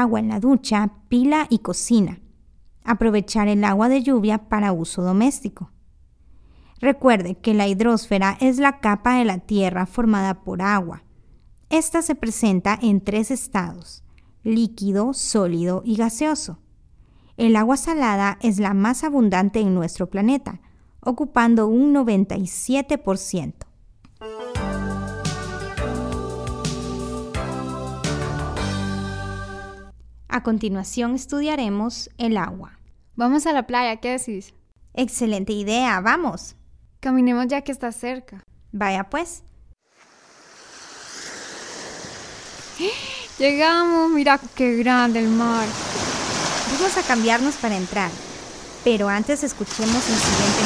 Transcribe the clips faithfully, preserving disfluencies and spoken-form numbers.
agua en la ducha, pila y cocina. Aprovechar el agua de lluvia para uso doméstico. Recuerde que la hidrosfera es la capa de la Tierra formada por agua. Esta se presenta en tres estados: líquido, sólido y gaseoso. El agua salada es la más abundante en nuestro planeta, ocupando un noventa y siete por ciento. A continuación estudiaremos el agua. Vamos a la playa, ¿qué decís? Excelente idea, vamos. Caminemos ya que está cerca. Vaya pues. Llegamos, mira qué grande el mar. Vamos a cambiarnos para entrar, pero antes escuchemos el siguiente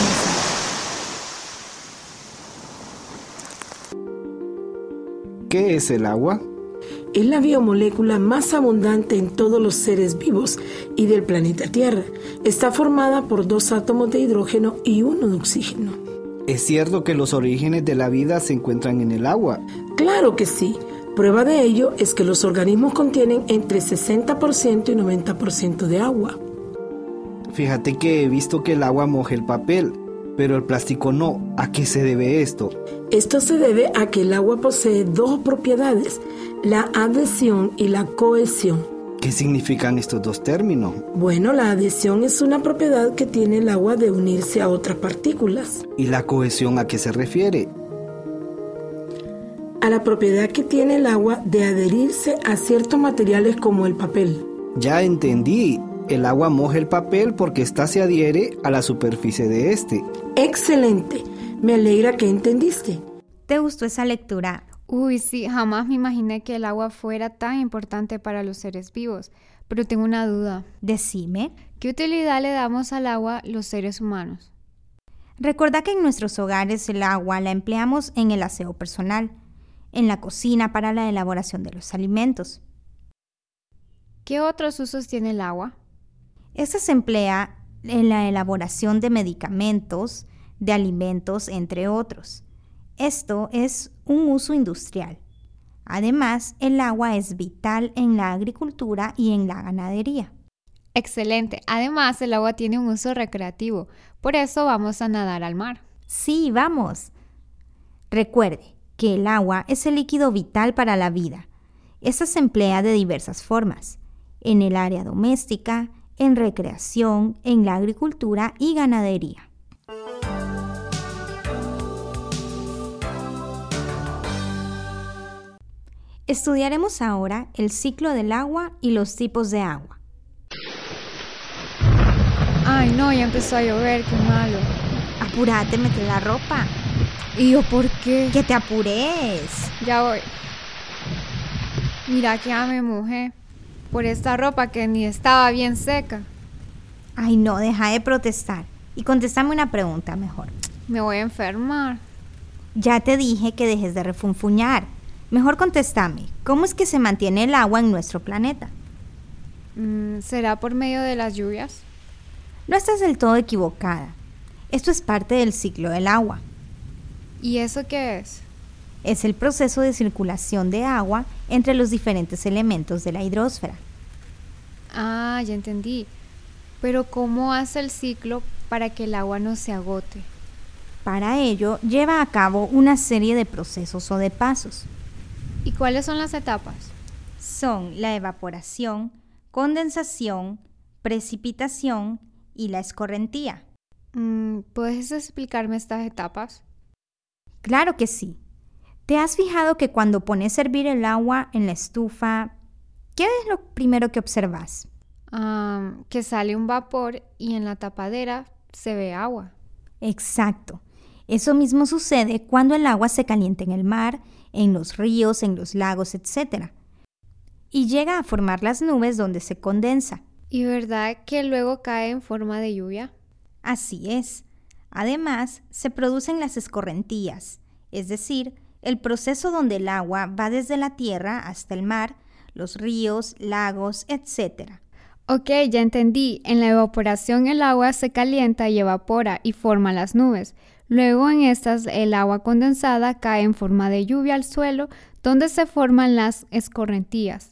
mensaje. ¿Qué es el agua? Es la biomolécula más abundante en todos los seres vivos y del planeta Tierra. Está formada por dos átomos de hidrógeno y uno de oxígeno. ¿Es cierto que los orígenes de la vida se encuentran en el agua? Claro que sí. Prueba de ello es que los organismos contienen entre sesenta por ciento y noventa por ciento de agua. Fíjate que he visto que el agua moja el papel, pero el plástico no. ¿A qué se debe esto? Esto se debe a que el agua posee dos propiedades, la adhesión y la cohesión. ¿Qué significan estos dos términos? Bueno, la adhesión es una propiedad que tiene el agua de unirse a otras partículas. ¿Y la cohesión a qué se refiere? A la propiedad que tiene el agua de adherirse a ciertos materiales como el papel. Ya entendí. El agua moja el papel porque ésta se adhiere a la superficie de este. ¡Excelente! Me alegra que entendiste. ¿Te gustó esa lectura? Uy, sí, jamás me imaginé que el agua fuera tan importante para los seres vivos. Pero tengo una duda. Decime. ¿Qué utilidad le damos al agua los seres humanos? Recuerda que en nuestros hogares el agua la empleamos en el aseo personal, en la cocina para la elaboración de los alimentos. ¿Qué otros usos tiene el agua? Esta se emplea en la elaboración de medicamentos, de alimentos, entre otros. Esto es un uso industrial. Además, el agua es vital en la agricultura y en la ganadería. Excelente. Además, el agua tiene un uso recreativo. Por eso vamos a nadar al mar. Sí, vamos. Recuerde que el agua es el líquido vital para la vida. Esta se emplea de diversas formas: en el área doméstica, en recreación, en la agricultura y ganadería. Estudiaremos ahora el ciclo del agua y los tipos de agua. Ay, no, ya empezó a llover, qué malo. Apúrate, mete la ropa. ¿Y yo por qué? ¡Que te apures! Ya voy. Mira que ya me mojé por esta ropa que ni estaba bien seca. Ay, no, deja de protestar y contéstame una pregunta mejor. Me voy a enfermar. Ya te dije que dejes de refunfuñar. Mejor contéstame, ¿cómo es que se mantiene el agua en nuestro planeta? Mm, ¿será por medio de las lluvias? No estás del todo equivocada. Esto es parte del ciclo del agua. ¿Y eso qué es? Es el proceso de circulación de agua entre los diferentes elementos de la hidrosfera. Ah, ya entendí. Pero ¿cómo hace el ciclo para que el agua no se agote? Para ello, lleva a cabo una serie de procesos o de pasos. ¿Y cuáles son las etapas? Son la evaporación, condensación, precipitación y la escorrentía. Mm, ¿puedes explicarme estas etapas? Claro que sí. ¿Te has fijado que cuando pones a hervir el agua en la estufa, qué es lo primero que observas? Ah, que sale un vapor y en la tapadera se ve agua. Exacto. Eso mismo sucede cuando el agua se calienta en el mar, en los ríos, en los lagos, etcétera. Y llega a formar las nubes donde se condensa. ¿Y verdad que luego cae en forma de lluvia? Así es. Además, se producen las escorrentías, es decir, el proceso donde el agua va desde la tierra hasta el mar, los ríos, lagos, etcétera. Ok, ya entendí. En la evaporación el agua se calienta y evapora y forma las nubes. Luego en estas el agua condensada cae en forma de lluvia al suelo donde se forman las escorrentías,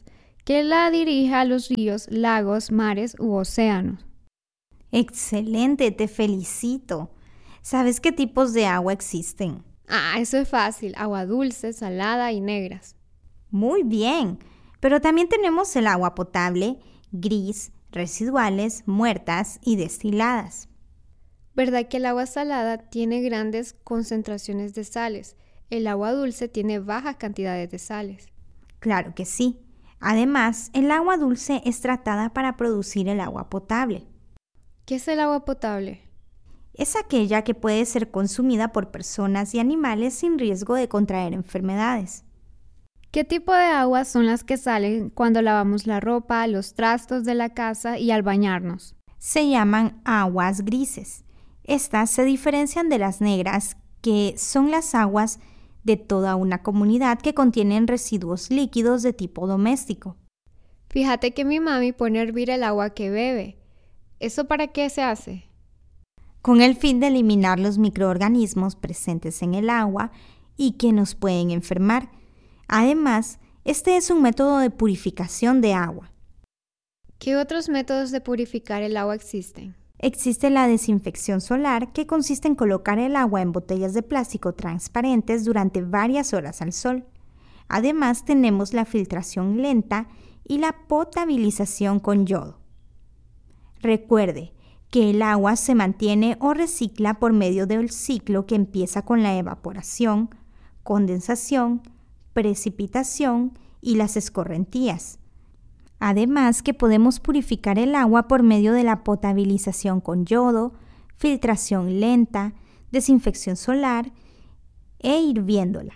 que la dirige a los ríos, lagos, mares u océanos. Excelente, te felicito. ¿Sabes qué tipos de agua existen? Ah, eso es fácil, agua dulce, salada y negras. Muy bien, pero también tenemos el agua potable, gris, residuales, muertas y destiladas. ¿Verdad que el agua salada tiene grandes concentraciones de sales? El agua dulce tiene bajas cantidades de sales. Claro que sí. Además, el agua dulce es tratada para producir el agua potable. ¿Qué es el agua potable? Es aquella que puede ser consumida por personas y animales sin riesgo de contraer enfermedades. ¿Qué tipo de aguas son las que salen cuando lavamos la ropa, los trastos de la casa y al bañarnos? Se llaman aguas grises. Estas se diferencian de las negras, que son las aguas de toda una comunidad que contienen residuos líquidos de tipo doméstico. Fíjate que mi mami pone a hervir el agua que bebe. ¿Eso para qué se hace? Con el fin de eliminar los microorganismos presentes en el agua y que nos pueden enfermar. Además, este es un método de purificación de agua. ¿Qué otros métodos de purificar el agua existen? Existe la desinfección solar, que consiste en colocar el agua en botellas de plástico transparentes durante varias horas al sol. Además, tenemos la filtración lenta y la potabilización con yodo. Recuerde que el agua se mantiene o recicla por medio del ciclo que empieza con la evaporación, condensación, precipitación y las escorrentías. Además que podemos purificar el agua por medio de la potabilización con yodo, filtración lenta, desinfección solar e hirviéndola.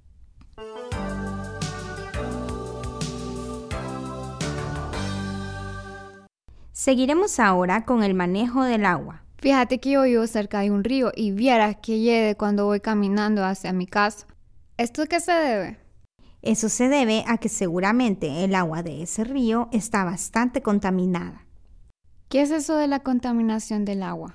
Seguiremos ahora con el manejo del agua. Fíjate que yo vivo cerca de un río y viera que hiede cuando voy caminando hacia mi casa. ¿Esto qué se debe? Eso se debe a que seguramente el agua de ese río está bastante contaminada. ¿Qué es eso de la contaminación del agua?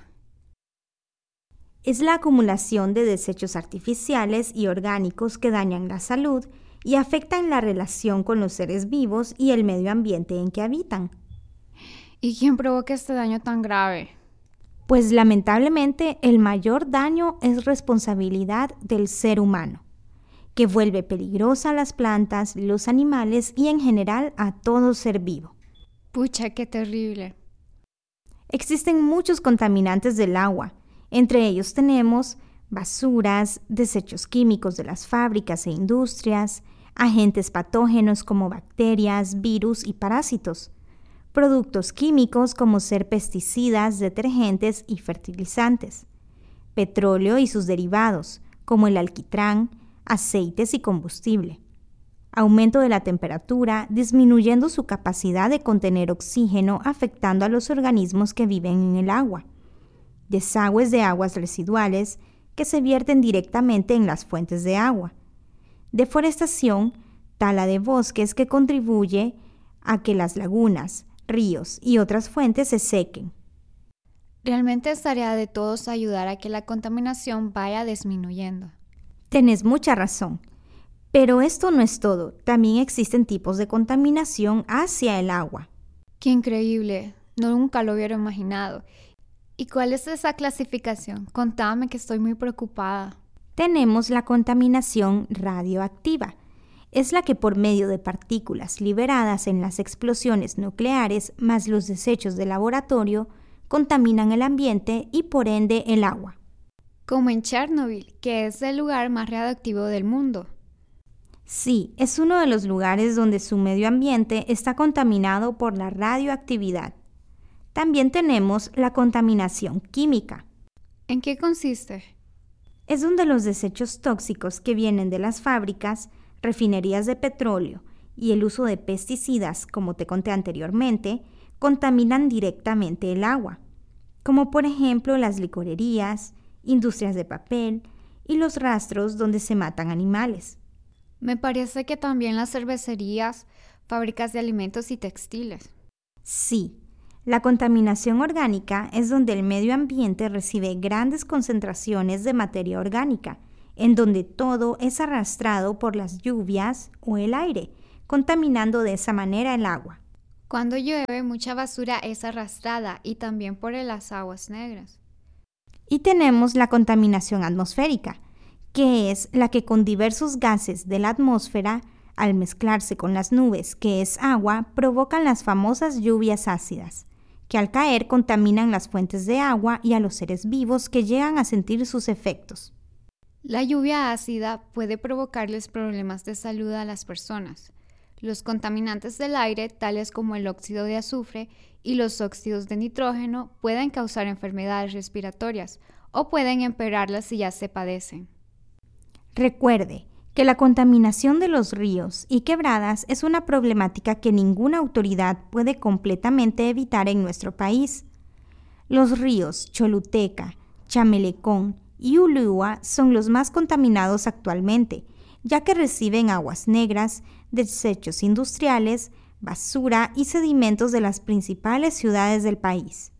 Es la acumulación de desechos artificiales y orgánicos que dañan la salud y afectan la relación con los seres vivos y el medio ambiente en que habitan. ¿Y quién provoca este daño tan grave? Pues lamentablemente el mayor daño es responsabilidad del ser humano, que vuelve peligrosa a las plantas, los animales y en general a todo ser vivo. Pucha, qué terrible. Existen muchos contaminantes del agua. Entre ellos tenemos basuras, desechos químicos de las fábricas e industrias, agentes patógenos como bacterias, virus y parásitos, productos químicos como ser pesticidas, detergentes y fertilizantes, petróleo y sus derivados como el alquitrán, aceites y combustible, aumento de la temperatura, disminuyendo su capacidad de contener oxígeno, afectando a los organismos que viven en el agua, desagües de aguas residuales que se vierten directamente en las fuentes de agua, deforestación, tala de bosques que contribuye a que las lagunas, ríos y otras fuentes se sequen. Realmente es tarea de todos ayudar a que la contaminación vaya disminuyendo. Tenés mucha razón, pero esto no es todo. También existen tipos de contaminación hacia el agua. ¡Qué increíble! Nunca lo hubiera imaginado. ¿Y cuál es esa clasificación? Contame que estoy muy preocupada. Tenemos la contaminación radioactiva. Es la que por medio de partículas liberadas en las explosiones nucleares más los desechos de laboratorio contaminan el ambiente y por ende el agua. Como en Chernobyl, que es el lugar más radioactivo del mundo. Sí, es uno de los lugares donde su medio ambiente está contaminado por la radioactividad. También tenemos la contaminación química. ¿En qué consiste? Es donde los desechos tóxicos que vienen de las fábricas, refinerías de petróleo y el uso de pesticidas, como te conté anteriormente, contaminan directamente el agua, como por ejemplo las licorerías, industrias de papel y los rastros donde se matan animales. Me parece que también las cervecerías, fábricas de alimentos y textiles. Sí, la contaminación orgánica es donde el medio ambiente recibe grandes concentraciones de materia orgánica, en donde todo es arrastrado por las lluvias o el aire, contaminando de esa manera el agua. Cuando llueve, mucha basura es arrastrada y también por las aguas negras. Y tenemos la contaminación atmosférica, que es la que con diversos gases de la atmósfera, al mezclarse con las nubes, que es agua, provocan las famosas lluvias ácidas, que al caer contaminan las fuentes de agua y a los seres vivos que llegan a sentir sus efectos. La lluvia ácida puede provocarles problemas de salud a las personas. Los contaminantes del aire, tales como el óxido de azufre y los óxidos de nitrógeno, pueden causar enfermedades respiratorias o pueden empeorarlas si ya se padecen. Recuerde que la contaminación de los ríos y quebradas es una problemática que ninguna autoridad puede completamente evitar en nuestro país. Los ríos Choluteca, Chamelecón y Ulúa son los más contaminados actualmente, ya que reciben aguas negras, desechos industriales, basura y sedimentos de las principales ciudades del país.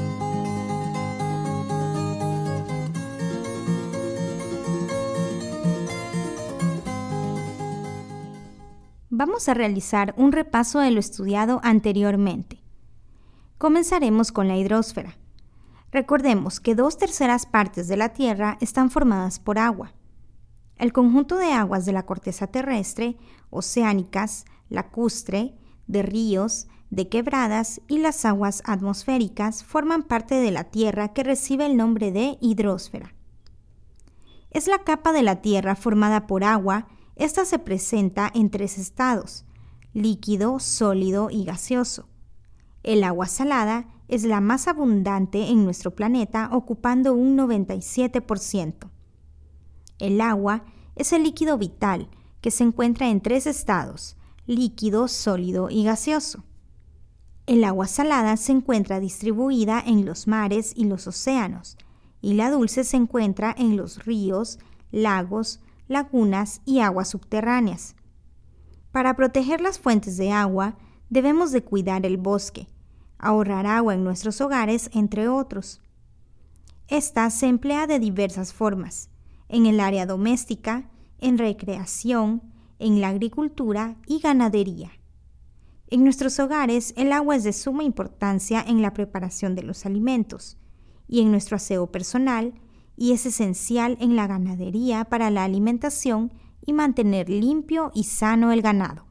Vamos a realizar un repaso de lo estudiado anteriormente. Comenzaremos con la hidrosfera. Recordemos que dos terceras partes de la Tierra están formadas por agua. El conjunto de aguas de la corteza terrestre, oceánicas, lacustre, de ríos, de quebradas y las aguas atmosféricas forman parte de la Tierra que recibe el nombre de hidrosfera. Es la capa de la Tierra formada por agua. Esta se presenta en tres estados: líquido, sólido y gaseoso. El agua salada es la más abundante en nuestro planeta, ocupando un noventa y siete por ciento. El agua es el líquido vital que se encuentra en tres estados: líquido, sólido y gaseoso. El agua salada se encuentra distribuida en los mares y los océanos, y la dulce se encuentra en los ríos, lagos, lagunas y aguas subterráneas. Para proteger las fuentes de agua, debemos de cuidar el bosque, ahorrar agua en nuestros hogares, entre otros. Esta se emplea de diversas formas: en el área doméstica, en recreación, en la agricultura y ganadería. En nuestros hogares, el agua es de suma importancia en la preparación de los alimentos y en nuestro aseo personal, y es esencial en la ganadería para la alimentación y mantener limpio y sano el ganado.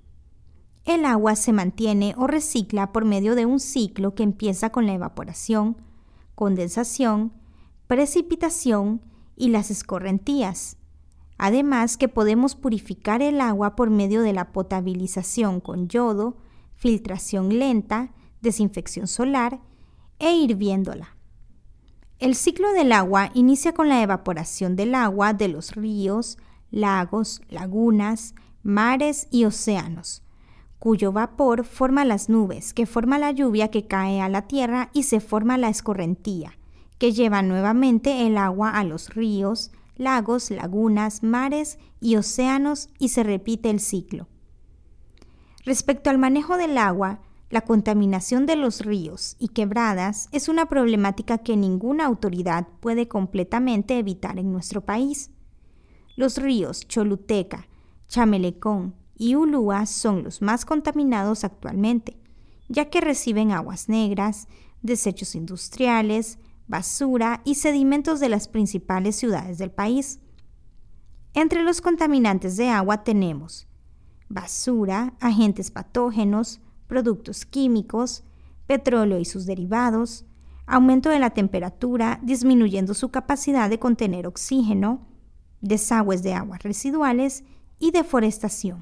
El agua se mantiene o recicla por medio de un ciclo que empieza con la evaporación, condensación, precipitación y las escorrentías. Además que podemos purificar el agua por medio de la potabilización con yodo, filtración lenta, desinfección solar e hirviéndola. El ciclo del agua inicia con la evaporación del agua de los ríos, lagos, lagunas, mares y océanos, cuyo vapor forma las nubes, que forma la lluvia que cae a la tierra, y se forma la escorrentía, que lleva nuevamente el agua a los ríos, lagos, lagunas, mares y océanos, y se repite el ciclo. Respecto al manejo del agua, la contaminación de los ríos y quebradas es una problemática que ninguna autoridad puede completamente evitar en nuestro país. Los ríos Choluteca, Chamelecón y Ulúa son los más contaminados actualmente, ya que reciben aguas negras, desechos industriales, basura y sedimentos de las principales ciudades del país. Entre los contaminantes de agua tenemos basura, agentes patógenos, productos químicos, petróleo y sus derivados, aumento de la temperatura disminuyendo su capacidad de contener oxígeno, desagües de aguas residuales y deforestación.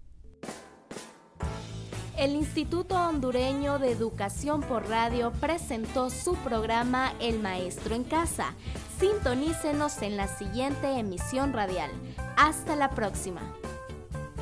El Instituto Hondureño de Educación por Radio presentó su programa El Maestro en Casa. Sintonícenos en la siguiente emisión radial. Hasta la próxima.